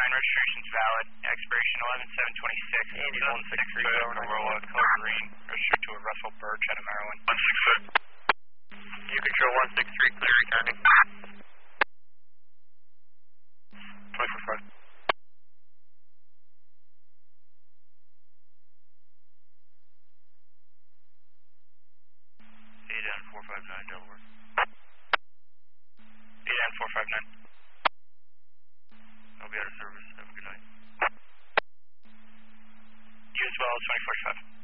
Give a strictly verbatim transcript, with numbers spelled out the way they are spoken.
nine, registration's valid. Expiration eleven seven twenty-six. Andy one six three, Corolla, color green. Registered to a Russell Birch out of Maryland. one six six. You control one six three, clear returning. twenty-four five. Eight down four five nine, Delaware.